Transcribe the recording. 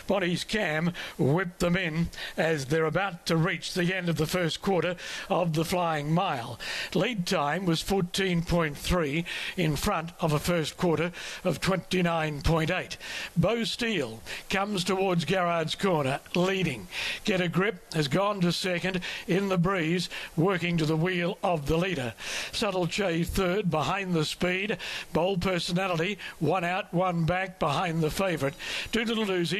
Bonnie's Cam whipped them in as they're about to reach the end of the first quarter of the Flying Mile. Lead time was 14.3 in front of a first quarter of 29.8. Bo Steele comes towards Garrard's Corner, leading. Get a Grip has gone to second in the breeze, working to the wheel of the leader. Subtle Che third behind the speed. Bold Personality, one out, one back behind the favourite. Doolittle Doozy